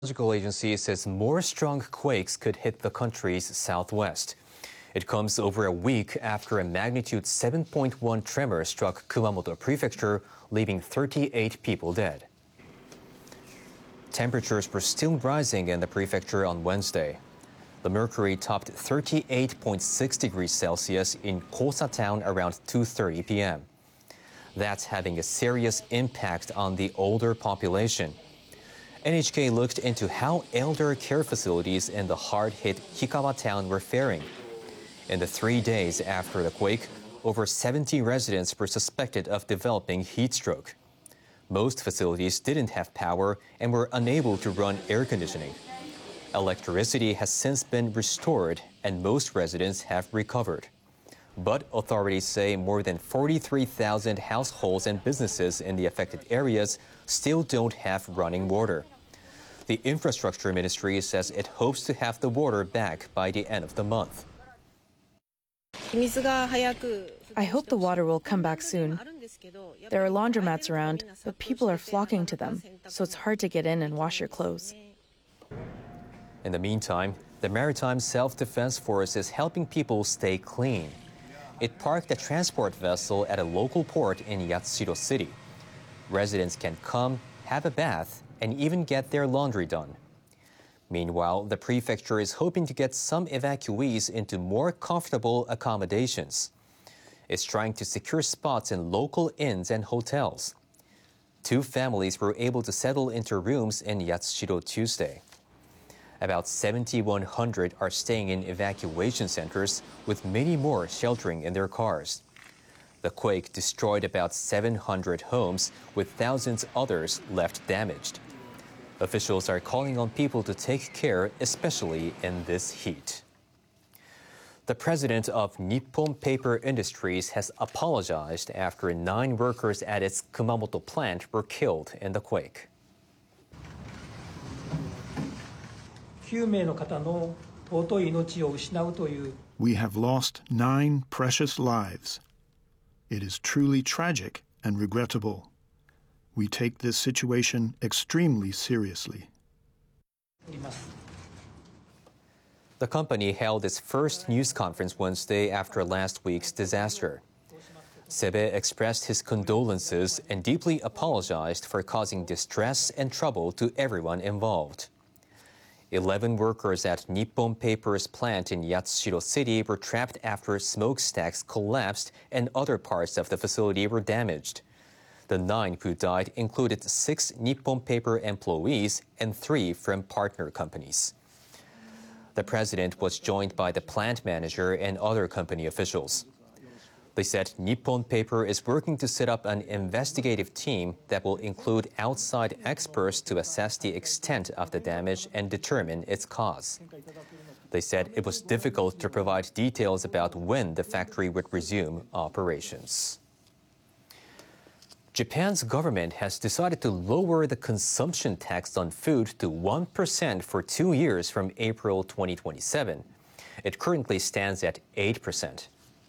Meteorological Agency says more strong quakes could hit the country's southwest. It comes over a week after a magnitude 7.1 tremor struck Kumamoto Prefecture, leaving 38 people dead. Temperatures were still rising in the prefecture on Wednesday. The mercury topped 38.6 degrees Celsius in Kosa town around 2:30 p.m. That's having a serious impact on the older population. NHK looked into how elder care facilities in the hard-hit Hikawa town were faring. In the 3 days after the quake, over 70 residents were suspected of developing heat stroke. Most facilities didn't have power and were unable to run air conditioning. Electricity has since been restored and most residents have recovered. But authorities say more than 43,000 households and businesses in the affected areas still don't have running water. The Infrastructure Ministry says it hopes to have the water back by the end of the month. I hope the water will come back soon. There are laundromats around, but people are flocking to them, so it's hard to get in and wash your clothes. In the meantime, the Maritime Self-Defense Force is helping people stay clean. It parked a transport vessel at a local port in Yatsushiro City. Residents can come, have a bath, and even get their laundry done. Meanwhile, the prefecture is hoping to get some evacuees into more comfortable accommodations. It's trying to secure spots in local inns and hotels. 2 families were able to settle into rooms in Yatsushiro Tuesday. About 7,100 are staying in evacuation centers, with many more sheltering in their cars. The quake destroyed about 700 homes, with thousands others left damaged. Officials are calling on people to take care, especially in this heat. The president of Nippon Paper Industries has apologized after 9 workers at its Kumamoto plant were killed in the quake. We have lost 9 precious lives. It is truly tragic and regrettable. We take this situation extremely seriously. The company held its first news conference Wednesday after last week's disaster. Sebe expressed his condolences and deeply apologized for causing distress and trouble to everyone involved. 11 workers at Nippon Paper's plant in Yatsushiro City were trapped after smokestacks collapsed and other parts of the facility were damaged. The 9 who died included 6 Nippon Paper employees and 3 from partner companies. The president was joined by the plant manager and other company officials. They said Nippon Paper is working to set up an investigative team that will include outside experts to assess the extent of the damage and determine its cause. They said it was difficult to provide details about when the factory would resume operations. Japan's government has decided to lower the consumption tax on food to 1% for 2 years from April 2027. It currently stands at 8%.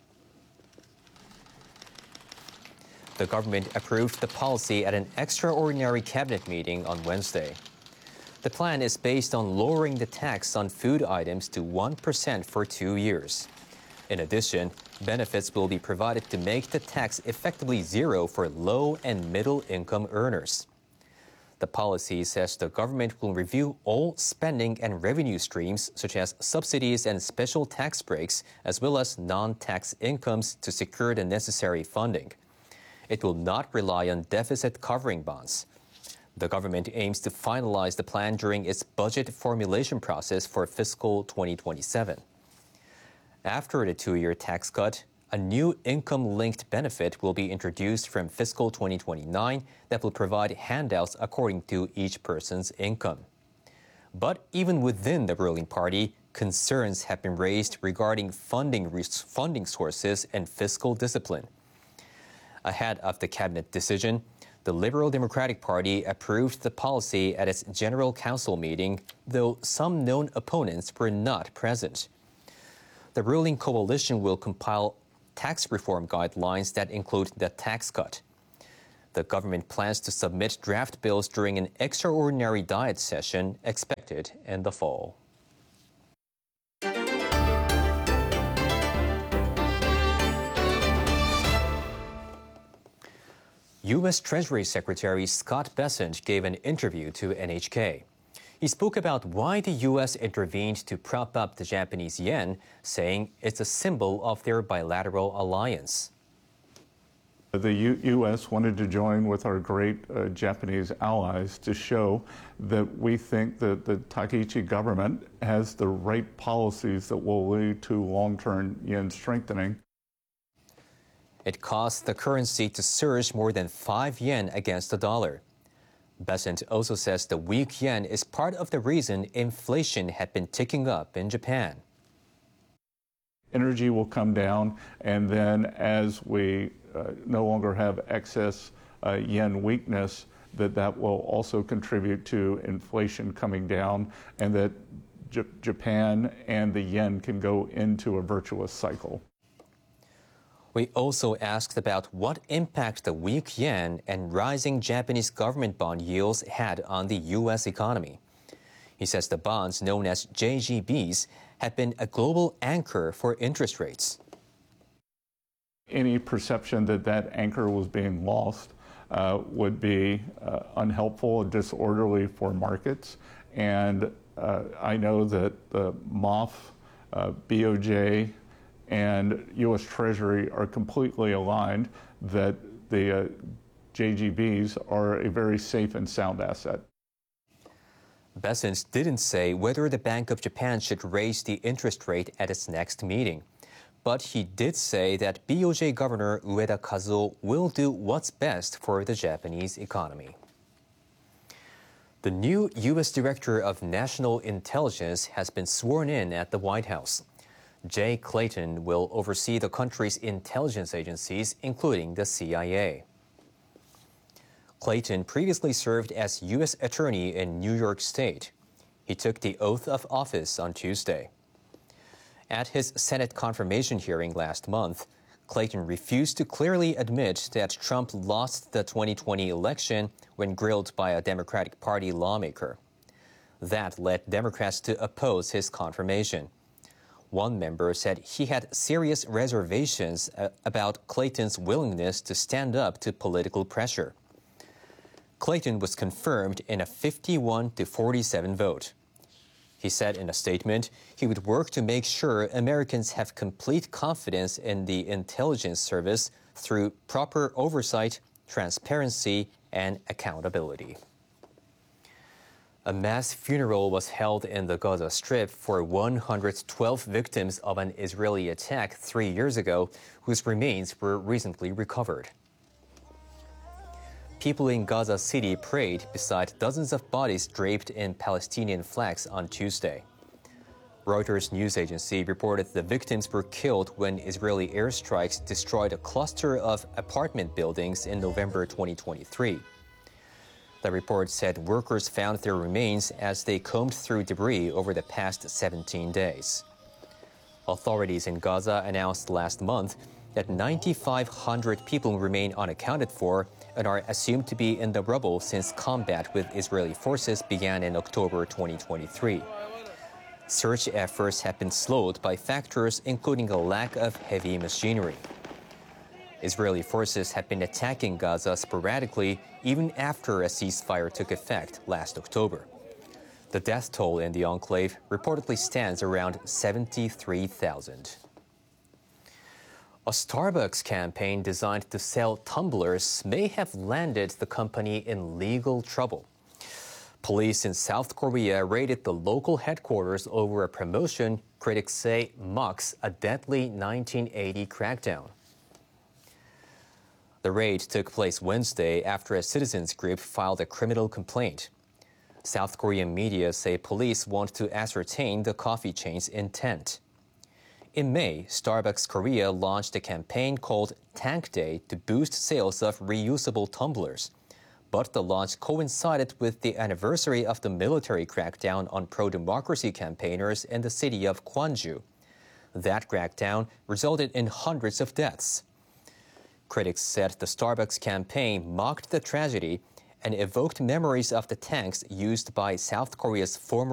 The government approved the policy at an extraordinary cabinet meeting on Wednesday. The plan is based on lowering the tax on food items to 1% for 2 years. In addition, benefits will be provided to make the tax effectively zero for low and middle-income earners. The policy says the government will review all spending and revenue streams, such as subsidies and special tax breaks, as well as non-tax incomes to secure the necessary funding. It will not rely on deficit-covering bonds. The government aims to finalize the plan during its budget formulation process for fiscal 2027. After the 2-year tax cut, a new income-linked benefit will be introduced from fiscal 2029 that will provide handouts according to each person's income. But even within the ruling party, concerns have been raised regarding funding sources and fiscal discipline. Ahead of the cabinet decision, the Liberal Democratic Party approved the policy at its General Council meeting, though some known opponents were not present. The ruling coalition will compile tax reform guidelines that include the tax cut. The government plans to submit draft bills during an extraordinary diet session expected in the fall. U.S. Treasury Secretary Scott Bessent gave an interview to NHK. He spoke about why the U.S. intervened to prop up the Japanese yen, saying it's a symbol of their bilateral alliance. The U.S. wanted to join with our great Japanese allies to show that we think that the Takaichi government has the right policies that will lead to long-term yen strengthening. It caused the currency to surge more than 5 yen against the dollar. Bessent also says the weak yen is part of the reason inflation had been ticking up in Japan. Energy will come down, and then as we no longer have excess yen weakness, that will also contribute to inflation coming down, and that Japan and the yen can go into a virtuous cycle. We also asked about what impact the weak yen and rising Japanese government bond yields had on the U.S. economy. He says the bonds, known as JGBs, have been a global anchor for interest rates. Any perception that that anchor was being lost would be unhelpful and disorderly for markets. And I know that the MOF, BOJ, and U.S. Treasury are completely aligned that the JGBs are a very safe and sound asset. Bessent didn't say whether the Bank of Japan should raise the interest rate at its next meeting. But he did say that BOJ Governor Ueda Kazuo will do what's best for the Japanese economy. The new U.S. Director of National Intelligence has been sworn in at the White House. Jay Clayton will oversee the country's intelligence agencies, including the CIA. Clayton previously served as U.S. Attorney in New York State. He took the oath of office on Tuesday. At his Senate confirmation hearing last month, Clayton refused to clearly admit that Trump lost the 2020 election when grilled by a Democratic Party lawmaker. That led Democrats to oppose his confirmation. One member said he had serious reservations about Clayton's willingness to stand up to political pressure. Clayton was confirmed in a 51-47 vote. He said in a statement he would work to make sure Americans have complete confidence in the intelligence service through proper oversight, transparency, and accountability. A mass funeral was held in the Gaza Strip for 112 victims of an Israeli attack 3 years ago, whose remains were recently recovered. People in Gaza City prayed beside dozens of bodies draped in Palestinian flags on Tuesday. Reuters news agency reported the victims were killed when Israeli airstrikes destroyed a cluster of apartment buildings in November 2023. The report said workers found their remains as they combed through debris over the past 17 days. Authorities in Gaza announced last month that 9,500 people remain unaccounted for and are assumed to be in the rubble since combat with Israeli forces began in October 2023. Search efforts have been slowed by factors including a lack of heavy machinery. Israeli forces have been attacking Gaza sporadically even after a ceasefire took effect last October. The death toll in the enclave reportedly stands around 73,000. A Starbucks campaign designed to sell tumblers may have landed the company in legal trouble. Police in South Korea raided the local headquarters over a promotion critics say mocks a deadly 1980 crackdown. The raid took place Wednesday after a citizens group filed a criminal complaint. South Korean media say police want to ascertain the coffee chain's intent. In May, Starbucks Korea launched a campaign called Tank Day to boost sales of reusable tumblers. But the launch coincided with the anniversary of the military crackdown on pro-democracy campaigners in the city of Gwangju. That crackdown resulted in hundreds of deaths. Critics said the Starbucks campaign mocked the tragedy and evoked memories of the tanks used by South Korea's former